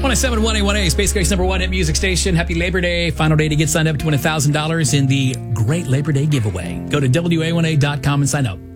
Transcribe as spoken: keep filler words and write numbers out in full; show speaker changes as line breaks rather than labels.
one oh seven point one A, Space Coast number one hit music station. Happy Labor Day. Final day to get signed up to win one thousand dollars in the Great Labor Day giveaway. Go to W A one A dot com and sign up.